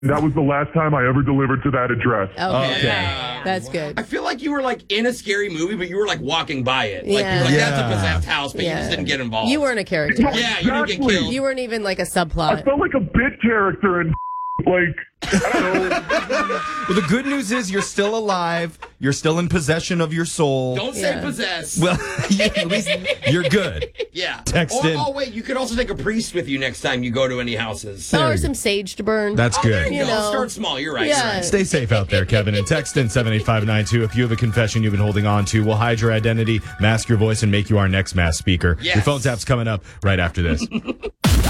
That was the last time I ever delivered to that address. Okay. Yeah. That's good. I feel like you were like in a scary movie, but you were like walking by it. Like, Yeah. you were like, that's Yeah. a possessed house, but you just didn't get involved. You weren't a character. Yeah, you didn't get Exactly. killed. You weren't even like a I subplot. felt like a bit character and like, I don't know. Well, the good news is you're still alive. You're still in possession of your soul. Don't say Yeah. possess. Well, at least you're good. yeah. text in. Oh, wait, you could also take a priest with you next time you go to any houses. Or some sage to burn. That's Oh, there good. you You go. know. Start small. You're right. Yeah. You're right. Stay safe out there, Kevin, and text in 78592 if you have a confession you've been holding on to. We'll hide your identity, mask your voice, and make you our next mass speaker. Yes. Your phone tap's coming up right after this.